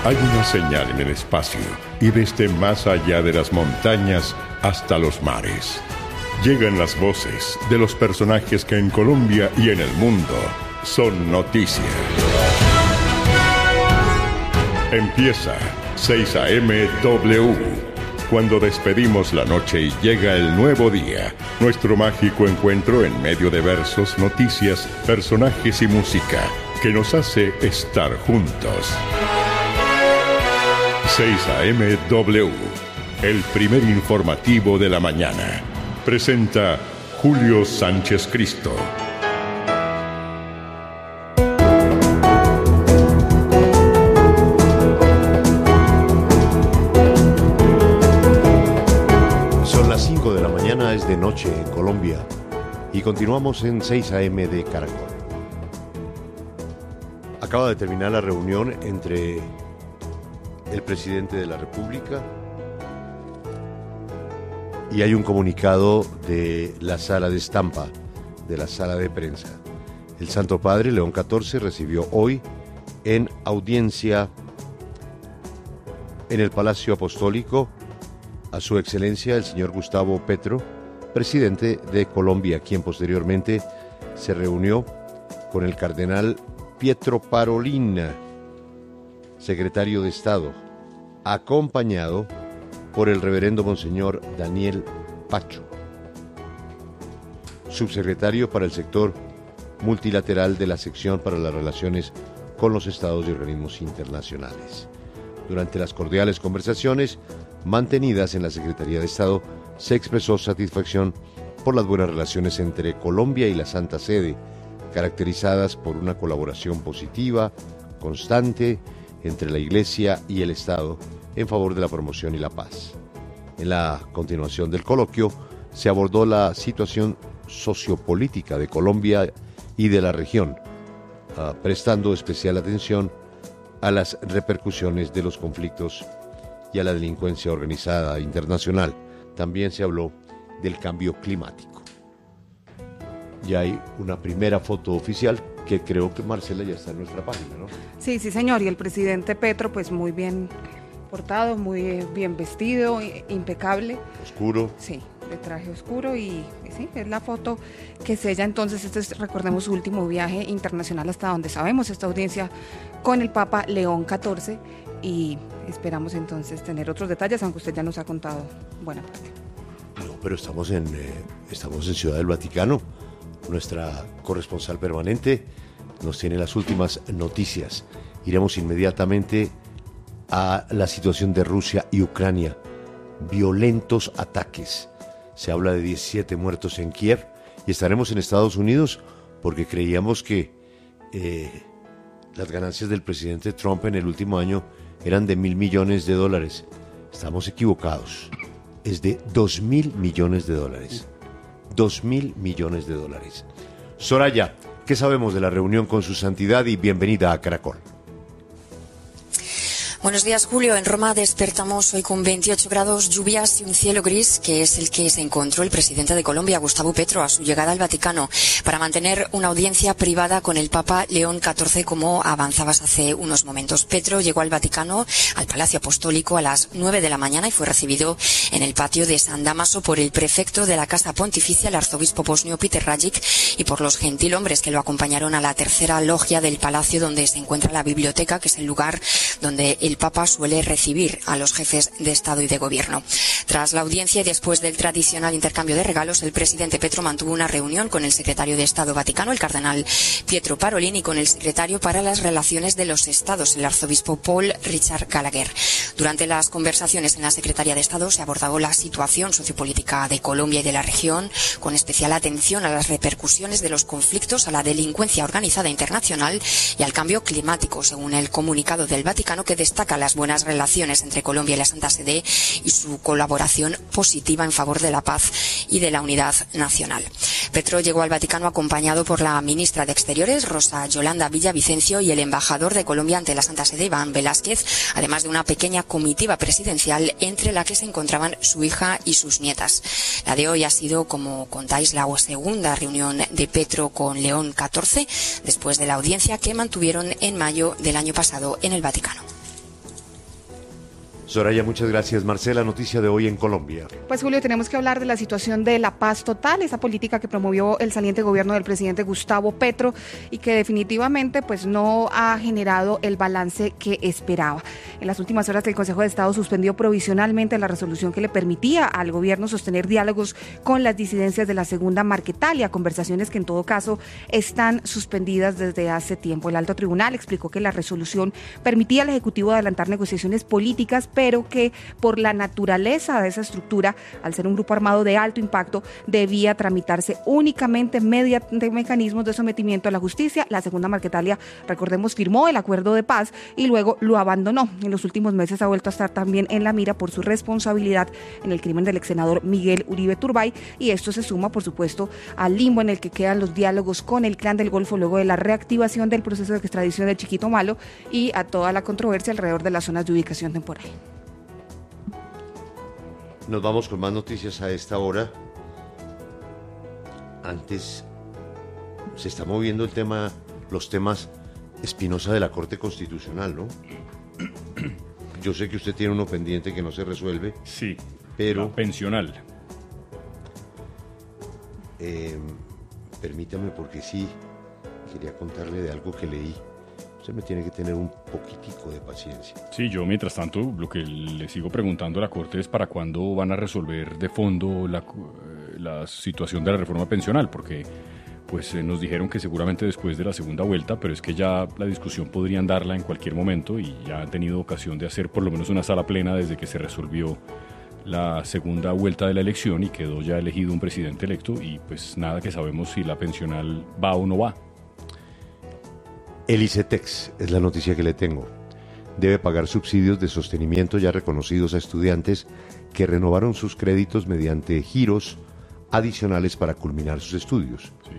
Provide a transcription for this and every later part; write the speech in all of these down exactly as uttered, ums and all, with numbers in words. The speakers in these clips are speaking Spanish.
Hay una señal en el espacio y desde más allá de las montañas hasta los mares. Llegan las voces de los personajes que en Colombia y en el mundo son noticia. Empieza seis A M W. Cuando despedimos la noche y llega el nuevo día, nuestro mágico encuentro en medio de versos, noticias, personajes y música que nos hace estar juntos. seis A M W, el primer informativo de la mañana. Presenta Julio Sánchez Cristo. Son las cinco de la mañana, es de noche en Colombia y continuamos en seis A M de Caracol. Acaba de terminar la reunión entre el presidente de la República y hay un comunicado de la sala de estampa, de la sala de prensa. El Santo Padre León catorce recibió hoy en audiencia en el Palacio Apostólico a su excelencia el señor Gustavo Petro, presidente de Colombia, quien posteriormente se reunió con el cardenal Pietro Parolin, secretario de Estado, acompañado por el reverendo Monseñor Daniel Pacho, subsecretario para el sector multilateral de la sección para las relaciones con los estados y organismos internacionales. Durante las cordiales conversaciones mantenidas en la Secretaría de Estado, se expresó satisfacción por las buenas relaciones entre Colombia y la Santa Sede, caracterizadas por una colaboración positiva, constante, entre la Iglesia y el Estado en favor de la promoción y la paz. En la continuación del coloquio se abordó la situación sociopolítica de Colombia y de la región, uh, prestando especial atención a las repercusiones de los conflictos y a la delincuencia organizada internacional. También se habló del cambio climático. Y hay una primera foto oficial que creo que Marcela ya está en nuestra página, ¿no? Sí, sí señor, y el presidente Petro pues muy bien portado, muy bien vestido, impecable. Oscuro. Sí, de traje oscuro y sí, es la foto que sella entonces, este es, recordemos, su último viaje internacional hasta donde sabemos, esta audiencia con el Papa León catorce, y esperamos entonces tener otros detalles, aunque usted ya nos ha contado buena parte. No, pero estamos en, eh, estamos en Ciudad del Vaticano. Nuestra corresponsal permanente nos tiene las últimas noticias. Iremos inmediatamente a la situación de Rusia y Ucrania. Violentos ataques. Se habla de diecisiete muertos en Kiev y estaremos en Estados Unidos porque creíamos que eh, las ganancias del presidente Trump en el último año eran de mil millones de dólares. Estamos equivocados. Es de dos mil millones de dólares. Dos mil millones de dólares. Soraya, ¿qué sabemos de la reunión con su santidad? Y bienvenida a Caracol. Buenos días, Julio. En Roma despertamos hoy con veintiocho grados, lluvias y un cielo gris, que es el que se encontró el presidente de Colombia, Gustavo Petro, a su llegada al Vaticano para mantener una audiencia privada con el Papa León catorce, como avanzabas hace unos momentos. Petro llegó al Vaticano, al Palacio Apostólico, a las nueve de la mañana y fue recibido en el patio de San Dámaso por el prefecto de la Casa Pontificia, el arzobispo bosnio Peter Rajic, y por los gentilhombres que lo acompañaron a la tercera logia del palacio, donde se encuentra la biblioteca, que es el lugar donde el Papa suele recibir a los jefes de Estado y de Gobierno. Tras la audiencia y después del tradicional intercambio de regalos, el presidente Petro mantuvo una reunión con el secretario de Estado Vaticano, el cardenal Pietro Parolin, y con el secretario para las relaciones de los Estados, el arzobispo Paul Richard Gallagher. Durante las conversaciones en la Secretaría de Estado se abordó la situación sociopolítica de Colombia y de la región, con especial atención a las repercusiones de los conflictos, a la delincuencia organizada internacional y al cambio climático, según el comunicado del Vaticano, que destaca las buenas relaciones entre Colombia y la Santa Sede y su colaboración positiva en favor de la paz y de la unidad nacional. Petro llegó al Vaticano acompañado por la ministra de Exteriores, Rosa Yolanda Villavicencio, y el embajador de Colombia ante la Santa Sede, Iván Velázquez, además de una pequeña comitiva presidencial entre la que se encontraban su hija y sus nietas. La de hoy ha sido, como contáis, la segunda reunión de Petro con León catorce, después de la audiencia que mantuvieron en mayo del año pasado en el Vaticano. Soraya, muchas gracias. Marcela, noticia de hoy en Colombia. Pues Julio, tenemos que hablar de la situación de la paz total, esa política que promovió el saliente gobierno del presidente Gustavo Petro y que definitivamente pues no ha generado el balance que esperaba. En las últimas horas el Consejo de Estado suspendió provisionalmente la resolución que le permitía al gobierno sostener diálogos con las disidencias de la Segunda Marquetalia, conversaciones que en todo caso están suspendidas desde hace tiempo. El alto tribunal explicó que la resolución permitía al Ejecutivo adelantar negociaciones políticas, pero que por la naturaleza de esa estructura, al ser un grupo armado de alto impacto, debía tramitarse únicamente mediante mecanismos de sometimiento a la justicia. La Segunda Marquetalia, recordemos, firmó el acuerdo de paz y luego lo abandonó. En los últimos meses ha vuelto a estar también en la mira por su responsabilidad en el crimen del ex senador Miguel Uribe Turbay, y esto se suma, por supuesto, al limbo en el que quedan los diálogos con el Clan del Golfo luego de la reactivación del proceso de extradición de Chiquito Malo y a toda la controversia alrededor de las zonas de ubicación temporal. Nos vamos con más noticias a esta hora. Antes se está moviendo el tema, los temas Espinosa de la Corte Constitucional, ¿no? Yo sé que usted tiene uno pendiente que no se resuelve. Sí, pero la pensional. Eh, permítame, porque sí, quería contarle de algo que leí. Usted me tiene que tener un poquitico de paciencia. Sí, yo mientras tanto lo que le sigo preguntando a la Corte es para cuándo van a resolver de fondo la, la situación de la reforma pensional, porque pues eh, nos dijeron que seguramente después de la segunda vuelta, pero es que ya la discusión podrían darla en cualquier momento y ya han tenido ocasión de hacer por lo menos una sala plena desde que se resolvió la segunda vuelta de la elección y quedó ya elegido un presidente electo y pues nada que sabemos si la pensional va o no va. El ICETEX es la noticia que le tengo. Debe pagar subsidios de sostenimiento ya reconocidos a estudiantes que renovaron sus créditos mediante giros adicionales para culminar sus estudios. Sí.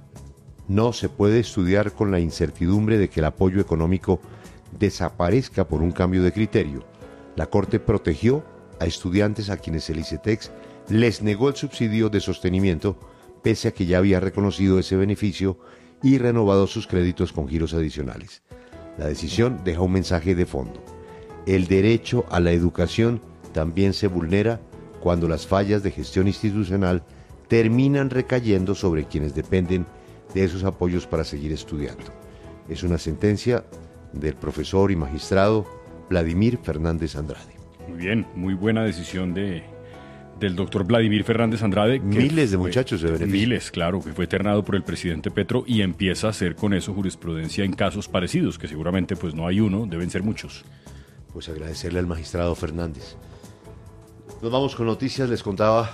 No se puede estudiar con la incertidumbre de que el apoyo económico desaparezca por un cambio de criterio. La Corte protegió a estudiantes a quienes el ICETEX les negó el subsidio de sostenimiento, pese a que ya había reconocido ese beneficio y renovado sus créditos con giros adicionales. La decisión deja un mensaje de fondo. El derecho a la educación también se vulnera cuando las fallas de gestión institucional terminan recayendo sobre quienes dependen de esos apoyos para seguir estudiando. Es una sentencia del profesor y magistrado Vladimir Fernández Andrade. Muy bien, muy buena decisión de... del doctor Vladimir Fernández Andrade. Miles de fue, muchachos se benefician. Miles, claro, que fue ternado por el presidente Petro y empieza a hacer con eso jurisprudencia en casos parecidos, que seguramente pues no hay uno, deben ser muchos. Pues agradecerle al magistrado Fernández. Nos vamos con noticias. Les contaba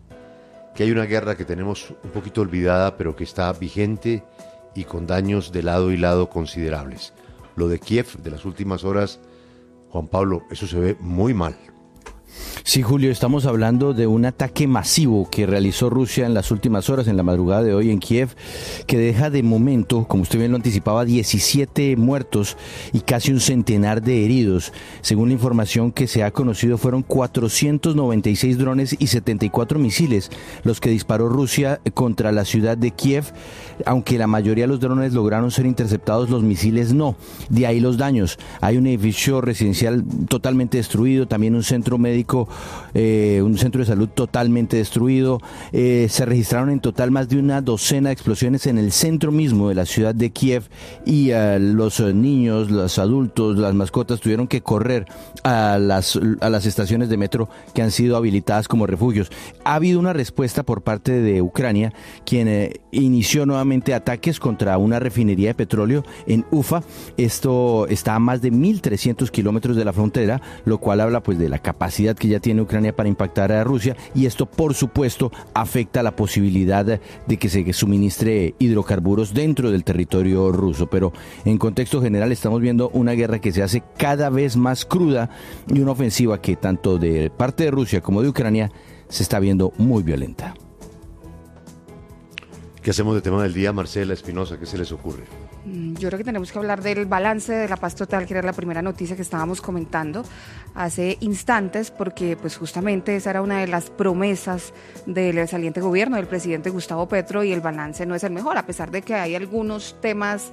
que hay una guerra que tenemos un poquito olvidada, pero que está vigente y con daños de lado y lado considerables. Lo de Kiev de las últimas horas, Juan Pablo, eso se ve muy mal. Sí, Julio, estamos hablando de un ataque masivo que realizó Rusia en las últimas horas, en la madrugada de hoy en Kiev, que deja de momento, como usted bien lo anticipaba, diecisiete muertos y casi un centenar de heridos. Según la información que se ha conocido, fueron cuatrocientos noventa y seis drones y setenta y cuatro misiles los que disparó Rusia contra la ciudad de Kiev. Aunque la mayoría de los drones lograron ser interceptados, los misiles no. De ahí los daños. Hay un edificio residencial totalmente destruido, también un centro médico, eh, un centro de salud totalmente destruido. Eh, se registraron en total más de una docena de explosiones en el centro mismo de la ciudad de Kiev y uh, los uh, niños, los adultos, las mascotas tuvieron que correr a las, a las estaciones de metro que han sido habilitadas como refugios. Ha habido una respuesta por parte de Ucrania, quien eh, inició nuevamente ataques contra una refinería de petróleo en Ufa. Esto está a más de mil trescientos kilómetros de la frontera, lo cual habla pues de la capacidad que ya tiene Ucrania para impactar a Rusia, y esto por supuesto afecta la posibilidad de que se suministre hidrocarburos dentro del territorio ruso. Pero en contexto general estamos viendo una guerra que se hace cada vez más cruda y una ofensiva que tanto de parte de Rusia como de Ucrania se está viendo muy violenta. ¿Qué hacemos de tema del día, Marcela Espinosa? ¿Qué se les ocurre? Yo creo que tenemos que hablar del balance de la paz total, que era la primera noticia que estábamos comentando hace instantes, porque pues justamente esa era una de las promesas del saliente gobierno del presidente Gustavo Petro, y el balance no es el mejor, a pesar de que hay algunos temas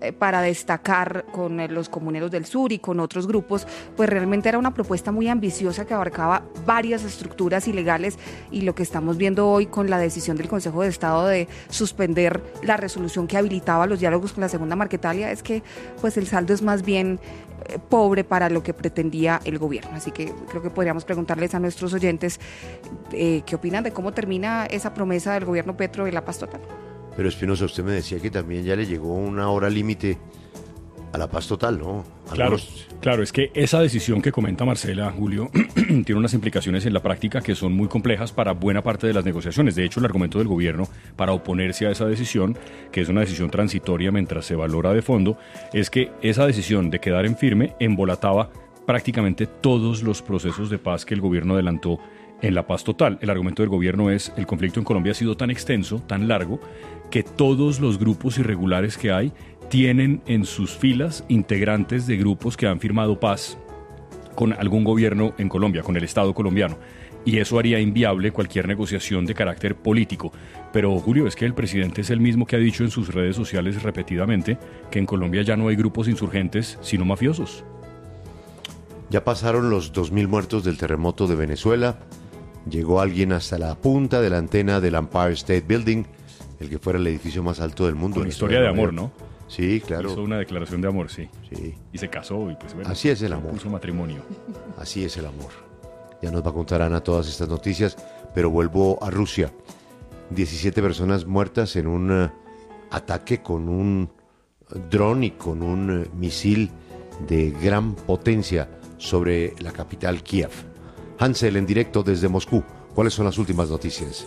eh, para destacar con eh, los comuneros del sur y con otros grupos, pues realmente era una propuesta muy ambiciosa que abarcaba varias estructuras ilegales, y lo que estamos viendo hoy con la decisión del Consejo de Estado de suspender la resolución que habilitaba los diálogos con la Segunda Marquetalia es que pues el saldo es más bien eh, pobre para lo que pretendía el gobierno. Así que creo que podríamos preguntarles a nuestros oyentes eh, qué opinan de cómo termina esa promesa del gobierno Petro de la paz total. Pero Espinosa, usted me decía que también ya le llegó una hora límite a la paz total, ¿no? Claro, Algunos... claro, es que esa decisión que comenta Marcela, Julio, tiene unas implicaciones en la práctica que son muy complejas para buena parte de las negociaciones. De hecho, el argumento del gobierno para oponerse a esa decisión, que es una decisión transitoria mientras se valora de fondo, es que esa decisión de quedar en firme embolataba prácticamente todos los procesos de paz que el gobierno adelantó en la paz total. El argumento del gobierno es: el conflicto en Colombia ha sido tan extenso, tan largo, que todos los grupos irregulares que hay tienen en sus filas integrantes de grupos que han firmado paz con algún gobierno en Colombia, con el Estado colombiano. Y eso haría inviable cualquier negociación de carácter político. Pero, Julio, es que el presidente es el mismo que ha dicho en sus redes sociales repetidamente que en Colombia ya no hay grupos insurgentes, sino mafiosos. Ya pasaron los dos mil muertos del terremoto de Venezuela. Llegó alguien hasta la punta de la antena del Empire State Building, el que fuera el edificio más alto del mundo. Con historia de amor, ¿no? Sí, claro. Hizo una declaración de amor, sí. Sí. Y se casó y pues bueno. Así es el amor. Puso matrimonio. Así es el amor. Ya nos va a contar Ana todas estas noticias, pero vuelvo a Rusia. diecisiete personas muertas en un uh, ataque con un dron y con un uh, misil de gran potencia sobre la capital Kiev. Hansel, en directo desde Moscú. ¿Cuáles son las últimas noticias?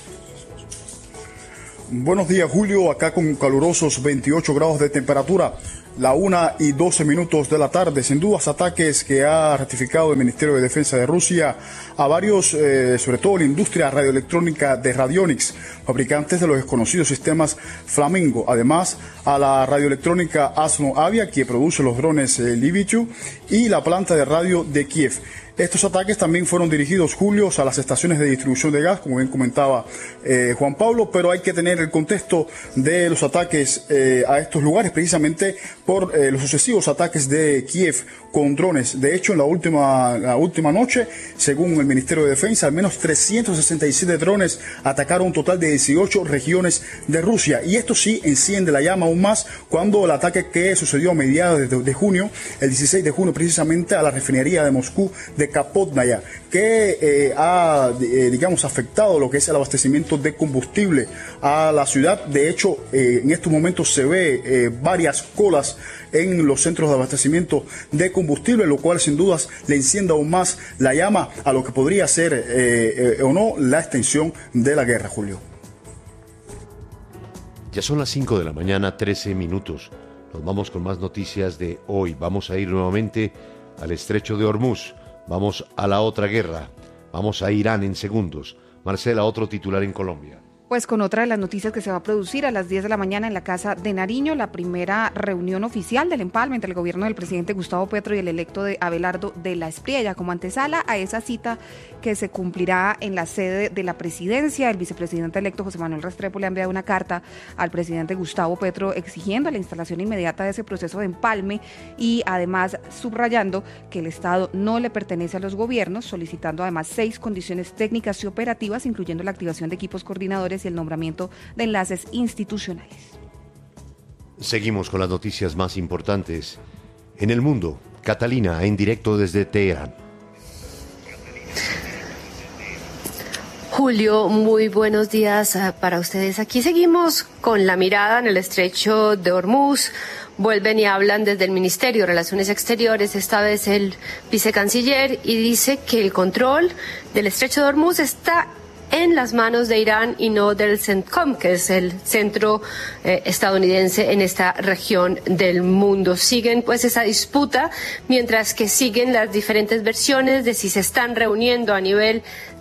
Buenos días, Julio, acá con calurosos veintiocho grados de temperatura, la una y doce minutos de la tarde. Sin dudas, ataques que ha ratificado el Ministerio de Defensa de Rusia a varios, eh, sobre todo la industria radioelectrónica de Radionics, fabricantes de los desconocidos sistemas Flamingo. Además, a la radioelectrónica Asno Avia, que produce los drones eh, Livichu, y la planta de radio de Kiev. Estos ataques también fueron dirigidos, Julio, a las estaciones de distribución de gas, como bien comentaba eh, Juan Pablo, pero hay que tener el contexto de los ataques eh, a estos lugares, precisamente por eh, los sucesivos ataques de Kiev con drones. De hecho, en la última, la última noche, según el Ministerio de Defensa, al menos trescientos sesenta y siete drones atacaron un total de dieciocho regiones de Rusia. Y esto sí enciende la llama aún más cuando el ataque que sucedió a mediados de, de junio, el dieciséis de junio, precisamente a la refinería de Moscú de Kapotnaya, que eh, ha, eh, digamos, afectado lo que es el abastecimiento de combustible a la ciudad. De hecho, eh, en estos momentos se ve eh, varias colas en los centros de abastecimiento de combustible, lo cual sin dudas le enciende aún más la llama a lo que podría ser eh, eh, o no la extensión de la guerra, Julio. Ya son las cinco de la mañana, trece minutos. Nos vamos con más noticias de hoy. Vamos a ir nuevamente al estrecho de Hormuz. Vamos a la otra guerra. Vamos a Irán en segundos. Marcela, otro titular en Colombia. Pues con otra de las noticias que se va a producir a las diez de la mañana en la Casa de Nariño, la primera reunión oficial del empalme entre el gobierno del presidente Gustavo Petro y el electo de Abelardo de la Espriella, como antesala a esa cita que se cumplirá en la sede de la presidencia. El vicepresidente electo José Manuel Restrepo le ha enviado una carta al presidente Gustavo Petro exigiendo la instalación inmediata de ese proceso de empalme y además subrayando que el Estado no le pertenece a los gobiernos, solicitando además seis condiciones técnicas y operativas, incluyendo la activación de equipos coordinadores y el nombramiento de enlaces institucionales. Seguimos con las noticias más importantes en el mundo. Catalina, en directo desde Teherán. Julio, muy buenos días para ustedes. Aquí seguimos con la mirada en el estrecho de Hormuz. Vuelven y hablan desde el Ministerio de Relaciones Exteriores, esta vez el vicecanciller, y dice que el control del estrecho de Hormuz está en las manos de Irán y no del CENTCOM, que es el centro eh, estadounidense en esta región del mundo. Siguen pues esa disputa, mientras que siguen las diferentes versiones de si se están reuniendo a nivel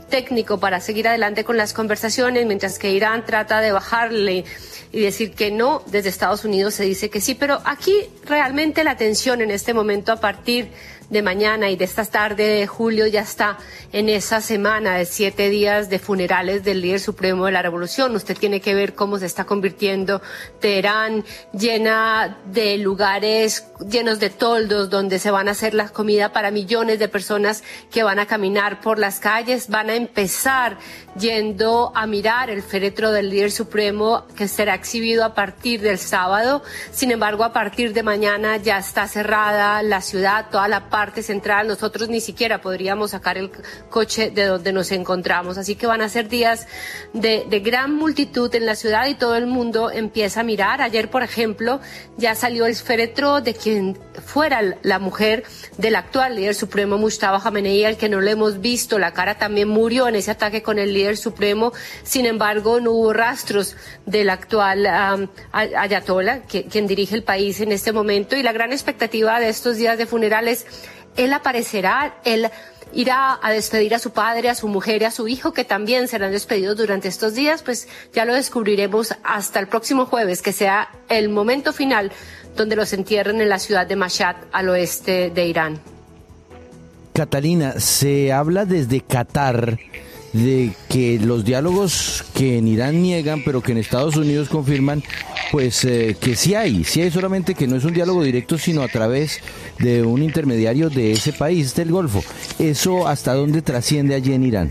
técnico para seguir adelante con las conversaciones, mientras que Irán trata de bajarle y decir que no. Desde Estados Unidos se dice que sí, pero aquí realmente la tensión en este momento, a partir de mañana y de esta tarde de julio, ya está en esa semana de siete días de funerales del líder supremo de la revolución. Usted tiene que ver cómo se está convirtiendo Teherán, llena de lugares llenos de toldos donde se van a hacer la comida para millones de personas que van a caminar por las calles. Van a empezar yendo a mirar el féretro del líder supremo, que será exhibido a partir del sábado. Sin embargo, a partir de mañana ya está cerrada la ciudad, toda la parte central. Nosotros ni siquiera podríamos sacar el coche de donde nos encontramos. Así que van a ser días de, de gran multitud en la ciudad y todo el mundo empieza a mirar. Ayer, por ejemplo, ya salió el féretro de quien fuera la mujer del actual líder supremo, Mujtaba Jamenei, al que no le hemos visto la cara. También murió en ese ataque con el líder supremo. Sin embargo, no hubo rastros del actual um, ayatollah, que, quien dirige el país en este momento. Y la gran expectativa de estos días de funerales, él aparecerá, él irá a despedir a su padre, a su mujer y a su hijo, que también serán despedidos durante estos días. Pues ya lo descubriremos hasta el próximo jueves, que sea el momento final donde los entierren en la ciudad de Mashhad, al oeste de Irán. Catalina, se habla desde Qatar de que los diálogos que en Irán niegan, pero que en Estados Unidos confirman, pues eh, que sí hay, sí hay, solamente que no es un diálogo directo, sino a través de un intermediario de ese país, del Golfo. ¿Eso hasta dónde trasciende allí en Irán?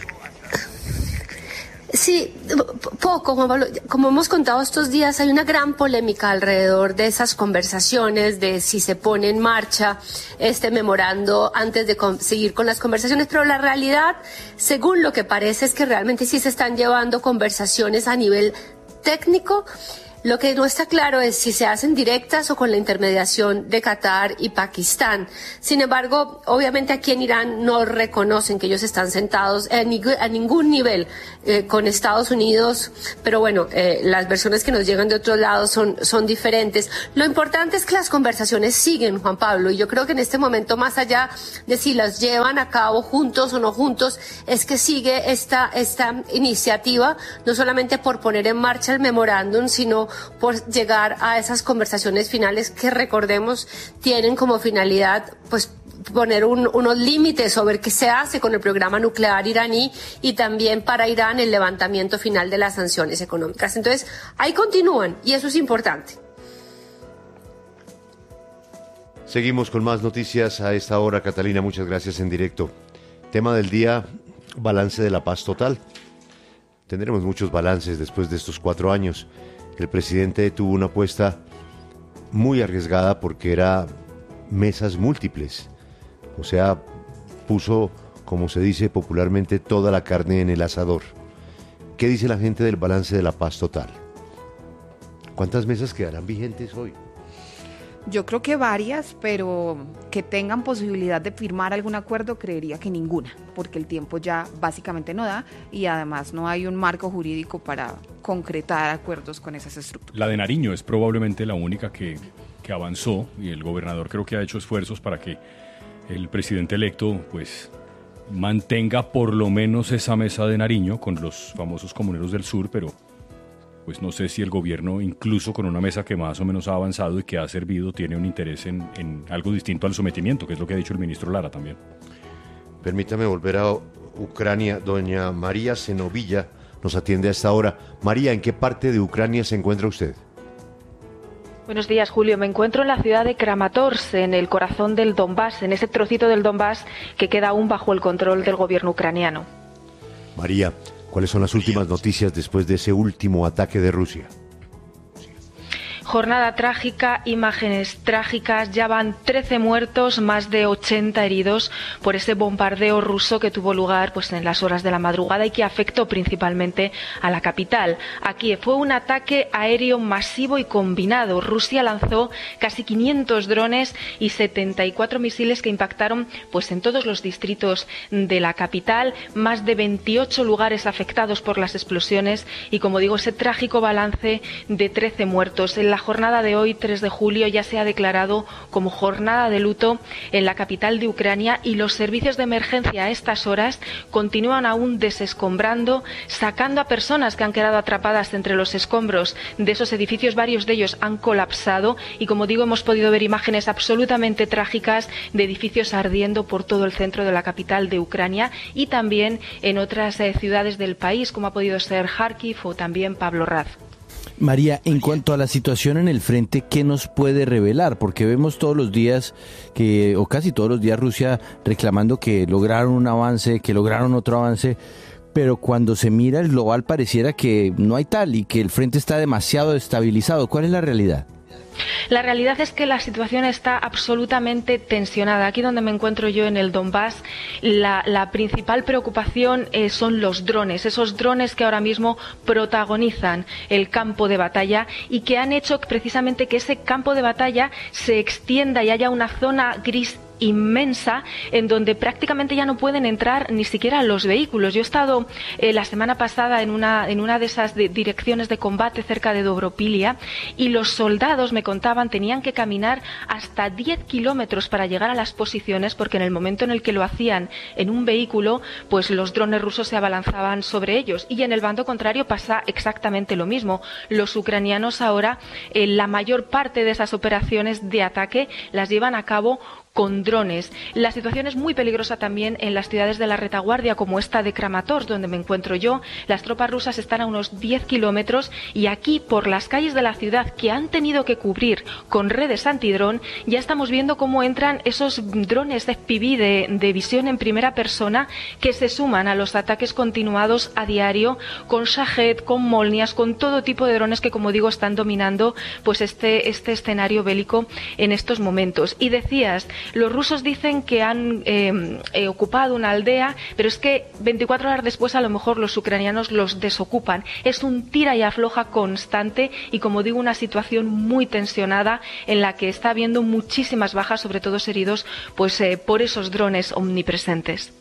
Sí, poco, Juan Pablo. Como hemos contado estos días, hay una gran polémica alrededor de esas conversaciones, de si se pone en marcha este memorando antes de seguir con las conversaciones, pero la realidad, según lo que parece, es que realmente sí se están llevando conversaciones a nivel técnico. Lo que no está claro es si se hacen directas o con la intermediación de Qatar y Pakistán. Sin embargo, obviamente aquí en Irán no reconocen que ellos están sentados a, ni a ningún nivel eh, con Estados Unidos, pero bueno, eh, las versiones que nos llegan de otros lados son, son diferentes. Lo importante es que las conversaciones siguen, Juan Pablo, y yo creo que en este momento, más allá de si las llevan a cabo juntos o no juntos, es que sigue esta, esta iniciativa, no solamente por poner en marcha el memorándum, sino por llegar a esas conversaciones finales que, recordemos, tienen como finalidad pues poner un, unos límites sobre qué se hace con el programa nuclear iraní y también para Irán el levantamiento final de las sanciones económicas. Entonces, ahí continúan y eso es importante. Seguimos con más noticias a esta hora. Catalina, muchas gracias. En directo. Tema del día, balance de la paz total. Tendremos muchos balances después de estos cuatro años. El presidente tuvo una apuesta muy arriesgada porque era mesas múltiples. O sea, puso, como se dice popularmente, toda la carne en el asador. ¿Qué dice la gente del balance de la paz total? ¿Cuántas mesas quedarán vigentes hoy? Yo creo que varias, pero que tengan posibilidad de firmar algún acuerdo, creería que ninguna, porque el tiempo ya básicamente no da y además no hay un marco jurídico para concretar acuerdos con esas estructuras. La de Nariño es probablemente la única que, que avanzó y el gobernador creo que ha hecho esfuerzos para que el presidente electo pues mantenga por lo menos esa mesa de Nariño con los famosos comuneros del sur, pero pues no sé si el gobierno, incluso con una mesa que más o menos ha avanzado y que ha servido, tiene un interés en, en algo distinto al sometimiento, que es lo que ha dicho el ministro Lara también. Permítame volver a Ucrania. Doña María Zenovilla nos atiende a esta hora. María, ¿en qué parte de Ucrania se encuentra usted? Buenos días, Julio. Me encuentro en la ciudad de Kramatorsk, en el corazón del Donbass, en ese trocito del Donbass que queda aún bajo el control del gobierno ucraniano. María, ¿cuáles son las últimas noticias después de ese último ataque de Rusia? Jornada trágica, imágenes trágicas, ya van trece muertos, más de ochenta heridos por ese bombardeo ruso que tuvo lugar pues en las horas de la madrugada y que afectó principalmente a la capital. Aquí fue un ataque aéreo masivo y combinado. Rusia lanzó casi quinientos drones y setenta y cuatro misiles que impactaron pues en todos los distritos de la capital, más de veintiocho lugares afectados por las explosiones y, como digo, ese trágico balance de trece muertos. En la jornada de hoy, tres de julio, ya se ha declarado como jornada de luto en la capital de Ucrania y los servicios de emergencia a estas horas continúan aún desescombrando, sacando a personas que han quedado atrapadas entre los escombros de esos edificios. Varios de ellos han colapsado y, como digo, hemos podido ver imágenes absolutamente trágicas de edificios ardiendo por todo el centro de la capital de Ucrania y también en otras eh, ciudades del país, como ha podido ser Kharkiv o también Pavlohrad. María, en cuanto a la situación en el frente, ¿qué nos puede revelar? Porque vemos todos los días, que o casi todos los días, Rusia reclamando que lograron un avance, que lograron otro avance, pero cuando se mira el global pareciera que no hay tal y que el frente está demasiado estabilizado. ¿Cuál es la realidad? La realidad es que la situación está absolutamente tensionada. Aquí donde me encuentro yo, en el Donbass, la, la principal preocupación eh, son los drones, esos drones que ahora mismo protagonizan el campo de batalla y que han hecho precisamente que ese campo de batalla se extienda y haya una zona gris inmensa en donde prácticamente ya no pueden entrar ni siquiera los vehículos. Yo he estado eh, la semana pasada en una, en una de esas de direcciones de combate cerca de Dobropilia y los soldados, me contaban, tenían que caminar hasta diez kilómetros para llegar a las posiciones, porque en el momento en el que lo hacían en un vehículo, pues los drones rusos se abalanzaban sobre ellos, y en el bando contrario pasa exactamente lo mismo. Los ucranianos ahora, eh, la mayor parte de esas operaciones de ataque las llevan a cabo con drones. La situación es muy peligrosa también en las ciudades de la retaguardia, como esta de Kramatorsk, donde me encuentro yo. Las tropas rusas están a unos diez kilómetros y aquí, por las calles de la ciudad, que han tenido que cubrir con redes antidrón, ya estamos viendo cómo entran esos drones de F P V, de, de visión en primera persona, que se suman a los ataques continuados a diario con Shahed, con Molnias, con todo tipo de drones que, como digo, están dominando pues este, este escenario bélico en estos momentos. Y decías, los rusos dicen que han eh, eh, ocupado una aldea, pero es que veinticuatro horas después a lo mejor los ucranianos los desocupan. Es un tira y afloja constante y, como digo, una situación muy tensionada en la que está habiendo muchísimas bajas, sobre todo heridos, pues eh, por esos drones omnipresentes.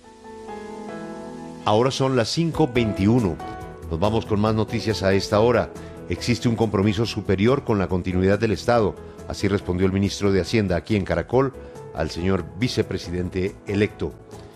Ahora son las cinco veintiuno. Nos vamos con más noticias a esta hora. Existe un compromiso superior con la continuidad del Estado. Así respondió el ministro de Hacienda aquí en Caracol al señor vicepresidente electo.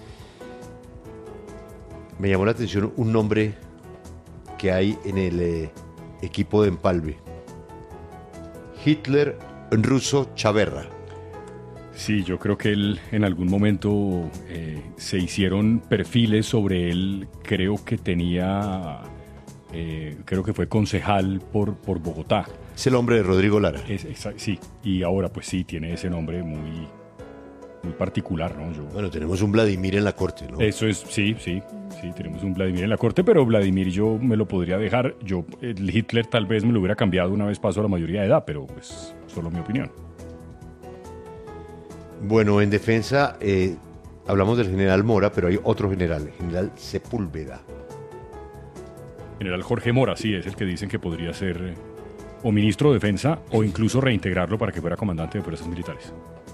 Me llamó la atención un nombre que hay en el eh, equipo de empalme. Hitler ruso Chaverra. Sí, yo creo que él en algún momento eh, se hicieron perfiles sobre él. Creo que tenía, eh, creo que fue concejal por, por Bogotá. Es el hombre de Rodrigo Lara. Es, es, sí, y ahora pues sí, tiene ese nombre muy, muy particular, ¿no? Yo, bueno, tenemos un Vladimir en la corte, ¿no? Eso es, sí, sí, sí, tenemos un Vladimir en la corte, pero Vladimir yo me lo podría dejar. Yo, el Hitler tal vez me lo hubiera cambiado una vez paso a la mayoría de edad, pero pues solo mi opinión. Bueno, en defensa eh, hablamos del general Mora, pero hay otro general, el general Sepúlveda. General Jorge Mora, sí, es el que dicen que podría ser eh, o ministro de Defensa o incluso reintegrarlo para que fuera comandante de fuerzas militares.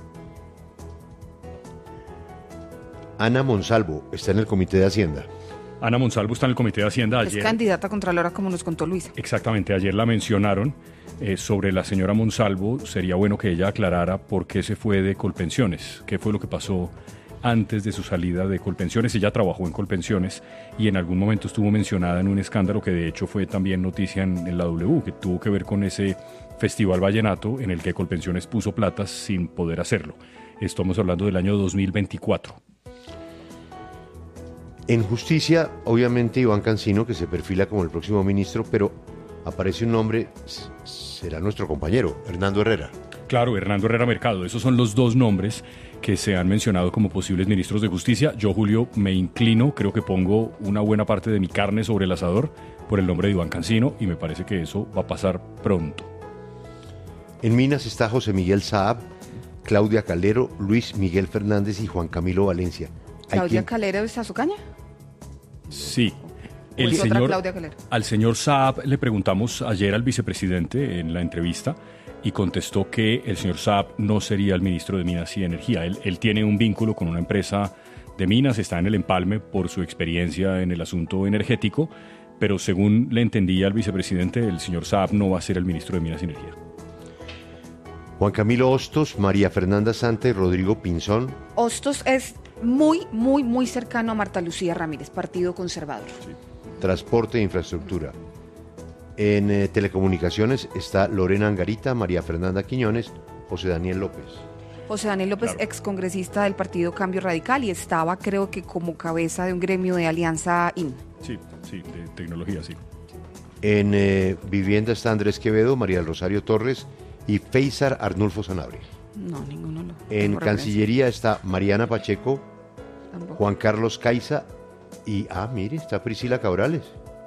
Ana Monsalvo está en el Comité de Hacienda. Ana Monsalvo está en el Comité de Hacienda. Ayer, es candidata a Contralora, como nos contó Luisa. Exactamente, ayer la mencionaron. Eh, sobre la señora Monsalvo, sería bueno que ella aclarara por qué se fue de Colpensiones, qué fue lo que pasó antes de su salida de Colpensiones. Ella trabajó en Colpensiones y en algún momento estuvo mencionada en un escándalo que de hecho fue también noticia en, en la W, que tuvo que ver con ese festival vallenato en el que Colpensiones puso plata sin poder hacerlo. Estamos hablando del año dos mil veinticuatro. En justicia, obviamente Iván Cancino, que se perfila como el próximo ministro, pero aparece un nombre, será nuestro compañero, Hernando Herrera. Claro, Hernando Herrera Mercado. Esos son los dos nombres que se han mencionado como posibles ministros de justicia. Yo, Julio, me inclino, creo que pongo una buena parte de mi carne sobre el asador por el nombre de Iván Cancino y me parece que eso va a pasar pronto. En Minas está José Miguel Saab, Claudia Calero, Luis Miguel Fernández y Juan Camilo Valencia. ¿Claudia quien... Calero es Azucaña? Sí. El ¿O es señor, otra Claudia Calero? Al señor Saab le preguntamos ayer al vicepresidente en la entrevista y contestó que el señor Saab no sería el ministro de Minas y Energía. Él, él tiene un vínculo con una empresa de minas, está en el empalme por su experiencia en el asunto energético, pero según le entendía al vicepresidente, el señor Saab no va a ser el ministro de Minas y Energía. Juan Camilo Hostos, María Fernanda Santa y Rodrigo Pinzón. Hostos es muy, muy, muy cercano a Marta Lucía Ramírez, Partido Conservador. Sí. Transporte e infraestructura. En eh, telecomunicaciones está Lorena Angarita, María Fernanda Quiñones, José Daniel López. José Daniel López, claro. Excongresista del Partido Cambio Radical y estaba, creo que, como cabeza de un gremio de Alianza I N. Sí, sí, de tecnología, sí. En eh, vivienda está Andrés Quevedo, María del Rosario Torres y Feisar Arnulfo Sanabria. No, ninguno lo. En Cancillería está Mariana Pacheco, Tampoco. Juan Carlos Caiza y, ah, mire, está Priscila Cabrales.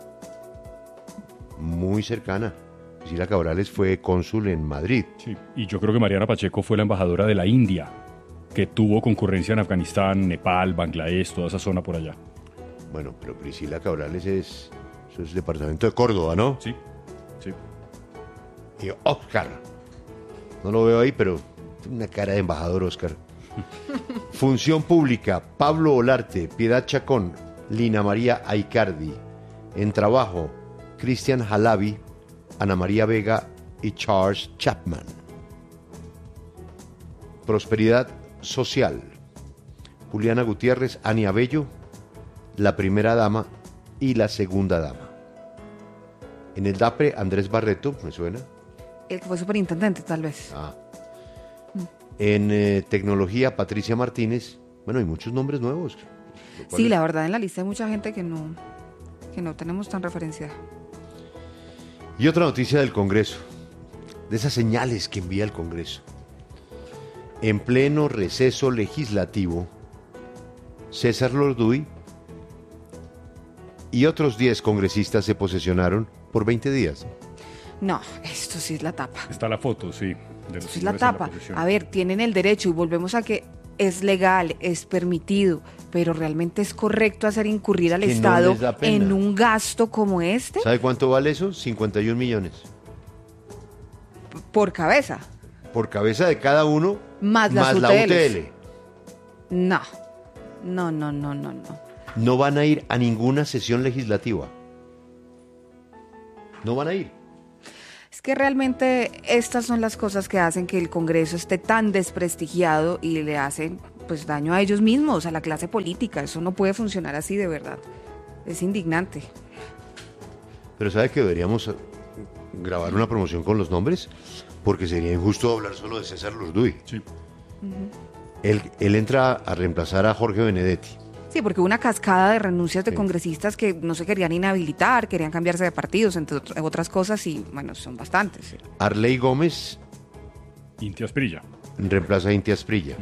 Muy cercana. Priscila Cabrales fue cónsul en Madrid. Sí, y yo creo que Mariana Pacheco fue la embajadora de la India, que tuvo concurrencia en Afganistán, Nepal, Bangladesh, toda esa zona por allá. Bueno, pero Priscila Cabrales es, eso es departamento de Córdoba, ¿no? Sí, sí. Y Oscar, no lo veo ahí, pero tiene una cara de embajador, Oscar. Función Pública, Pablo Olarte, Piedad Chacón, Lina María Aicardi. En Trabajo, Cristian Jalabi, Ana María Vega y Charles Chapman. Prosperidad Social, Juliana Gutiérrez, Ania Bello, la primera dama y la segunda dama. En el DAPRE, Andrés Barreto, ¿me suena? El que fue superintendente, tal vez. Ah. Mm. En eh, Tecnología, Patricia Martínez. Bueno, hay muchos nombres nuevos. Sí, la verdad, en la lista hay mucha gente que no, que no tenemos tan referenciada. Y otra noticia del Congreso, de esas señales que envía el Congreso. En pleno receso legislativo, César Lorduy y otros diez congresistas se posesionaron por veinte días. No, esto sí es la tapa. Está la foto, sí. De esto es la tapa. A ver, tienen el derecho y volvemos a que es legal, es permitido, pero realmente es correcto hacer incurrir al Estado no en un gasto como este. ¿Sabe cuánto vale eso? cincuenta y un millones. Por cabeza. Por cabeza de cada uno, más, más la U T L. No, no, no, no, no, no. No van a ir a ninguna sesión legislativa. No van a ir. Es que realmente estas son las cosas que hacen que el Congreso esté tan desprestigiado y le hacen pues daño a ellos mismos, a la clase política. Eso no puede funcionar así, de verdad. Es indignante. Pero ¿sabe que deberíamos grabar una promoción con los nombres? Porque sería injusto hablar solo de César Lorduy. Sí. Uh-huh. Él, él entra a reemplazar a Jorge Benedetti. Sí, porque hubo una cascada de renuncias de sí. congresistas que no se querían inhabilitar, querían cambiarse de partidos, entre otras cosas, y bueno, son bastantes. Sí. Arley Gómez. Inti Asprilla. Reemplaza a Inti Asprilla.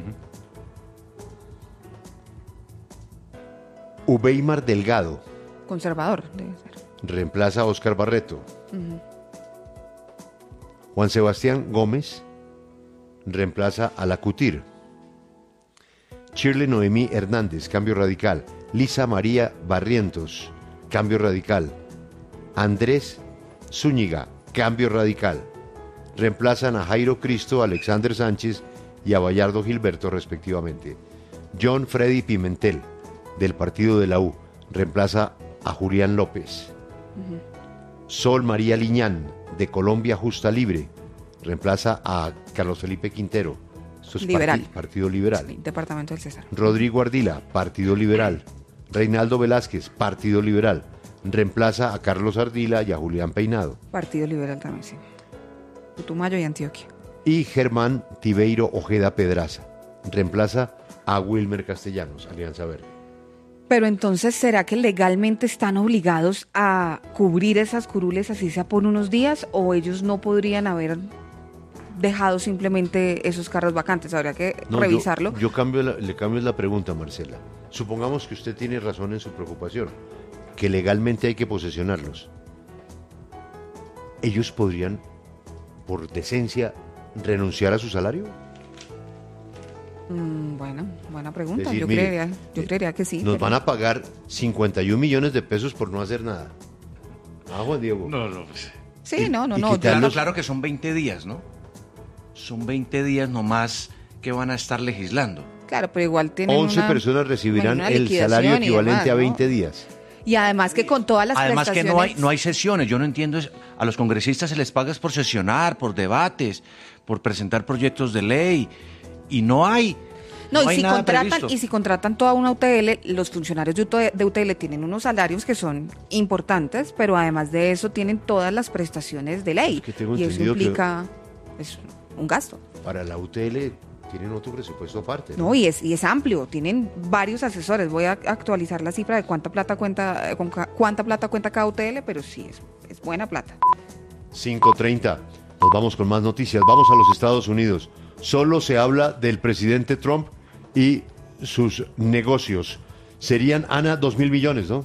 Uh-huh. Ubeimar Delgado. Conservador, debe ser. Reemplaza a Óscar Barreto. Uh-huh. Juan Sebastián Gómez reemplaza a la Cutir. Shirley Noemí Hernández, Cambio Radical. Lisa María Barrientos, Cambio Radical. Andrés Zúñiga, Cambio Radical. Reemplazan a Jairo Cristo, Alexander Sánchez y a Bayardo Gilberto, respectivamente. John Freddy Pimentel, del Partido de la U, reemplaza a Julián López. Uh-huh. Sol María Liñán, de Colombia Justa Libre, reemplaza a Carlos Felipe Quintero. Esto es Liberal. Parti- Partido Liberal. Sí, Departamento del César. Rodrigo Ardila, Partido Liberal. Reinaldo Velázquez, Partido Liberal. Reemplaza a Carlos Ardila y a Julián Peinado. Partido Liberal también, sí. Putumayo y Antioquia. Y Germán Tibeiro Ojeda Pedraza. Reemplaza a Wilmer Castellanos, Alianza Verde. Pero entonces, ¿será que legalmente están obligados a cubrir esas curules así sea por unos días? ¿O ellos no podrían haber dejado simplemente esos carros vacantes? Habría que no, revisarlo. Yo, yo cambio la, le cambio la pregunta, Marcela. Supongamos que usted tiene razón en su preocupación, que legalmente hay que posesionarlos. ¿Ellos podrían, por decencia, renunciar a su salario? Mm, bueno, buena pregunta. Decir, yo, mire, creería, yo creería que sí. Nos pero... van a pagar cincuenta y un millones de pesos por no hacer nada. Ah, Juan Diego. No, no. Pues. Sí, y, no, no, y no. Claro, no. claro que son veinte días, ¿no? Son veinte días nomás que van a estar legislando. Claro, pero igual tienen once una, personas recibirán una el salario equivalente demás, a veinte ¿no? días. Y además que con todas las Además prestaciones... que no hay, no hay sesiones, yo no entiendo, es, a los congresistas se les paga por sesionar, por debates, por presentar proyectos de ley, y no hay... No, No y, hay si nada contratan, previsto. y si contratan toda una U T L, los funcionarios de U T L, de U T L tienen unos salarios que son importantes, pero además de eso tienen todas las prestaciones de ley. Es que tengo y eso entendido que- implica es un gasto. Para la U T L tienen otro presupuesto aparte, ¿no? No, y es, y es amplio, tienen varios asesores. Voy a actualizar la cifra de cuánta plata cuenta, eh, con ca- cuánta plata cuenta cada U T L, pero sí, es, es buena plata. cinco treinta. Nos vamos con más noticias. Vamos a los Estados Unidos. Solo se habla del presidente Trump y sus negocios. Serían, Ana, dos mil millones, ¿no?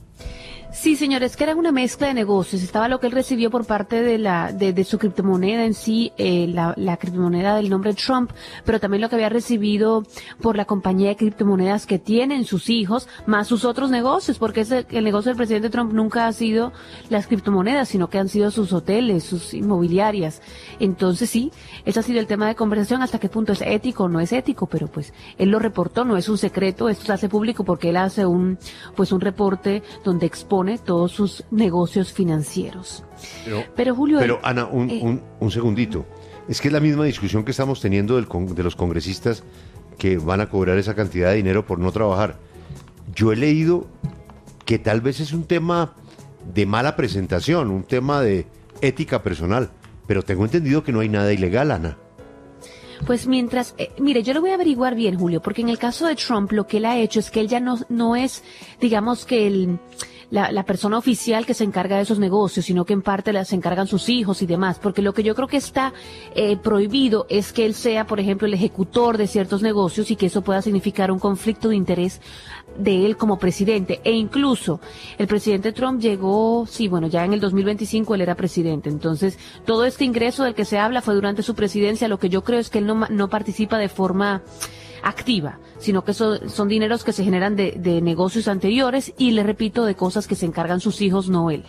Sí, señores, que era una mezcla de negocios. Estaba lo que él recibió por parte de la de, de su criptomoneda en sí, eh, la, la criptomoneda del nombre Trump, pero también lo que había recibido por la compañía de criptomonedas que tienen sus hijos, más sus otros negocios, porque ese, el negocio del presidente Trump nunca ha sido las criptomonedas, sino que han sido sus hoteles, sus inmobiliarias. Entonces sí, ese ha sido el tema de conversación, hasta qué punto es ético o no es ético, pero pues él lo reportó, no es un secreto, esto se hace público porque él hace un pues un reporte donde expone todos sus negocios financieros. Pero, Pero, Julio... Pero, Ana, un, eh, un, un segundito. Es que es la misma discusión que estamos teniendo del con- de los congresistas que van a cobrar esa cantidad de dinero por no trabajar. Yo he leído que tal vez es un tema de mala presentación, un tema de ética personal, pero tengo entendido que no hay nada ilegal, Ana. Pues mientras, eh, mire, yo lo voy a averiguar bien, Julio, porque en el caso de Trump lo que él ha hecho es que él ya no, no es, digamos que el, la, la persona oficial que se encarga de esos negocios, sino que en parte las se encargan sus hijos y demás, porque lo que yo creo que está eh, prohibido es que él sea, por ejemplo, el ejecutor de ciertos negocios y que eso pueda significar un conflicto de interés de él como presidente. E incluso el presidente Trump llegó, sí, bueno, ya en el dos mil veinticinco él era presidente, entonces todo este ingreso del que se habla fue durante su presidencia. Lo que yo creo es que él no, no participa de forma activa, sino que son, son dineros que se generan de, de negocios anteriores y, le repito, de cosas que se encargan sus hijos, no él.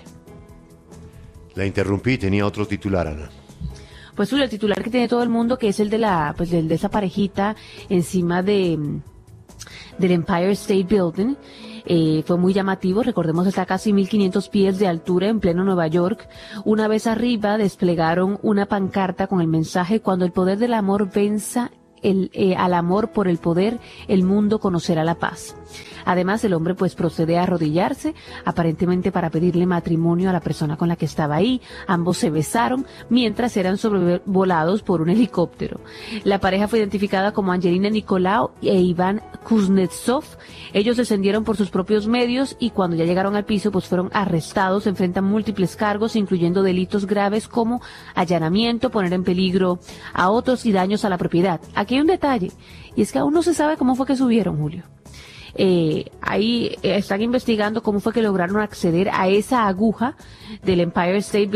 La interrumpí, tenía otro titular, Ana. Pues el titular que tiene todo el mundo, que es el de la, pues el de esa parejita encima de del Empire State Building, eh, fue muy llamativo. Recordemos, está a casi mil quinientos pies de altura en pleno Nueva York. Una vez arriba desplegaron una pancarta con el mensaje: cuando el poder del amor venza el, eh, al amor por el poder, el mundo conocerá la paz. Además, el hombre pues procede a arrodillarse, aparentemente para pedirle matrimonio a la persona con la que estaba ahí. Ambos se besaron mientras eran sobrevolados por un helicóptero. La pareja fue identificada como Angelina Nicolau e Iván Kuznetsov. Ellos descendieron por sus propios medios y cuando ya llegaron al piso pues fueron arrestados. Enfrentan múltiples cargos, incluyendo delitos graves como allanamiento, poner en peligro a otros y daños a la propiedad. Aquí hay un detalle, y es que aún no se sabe cómo fue que subieron, Julio. Eh, ahí eh, están investigando cómo fue que lograron acceder a esa aguja del Empire State Building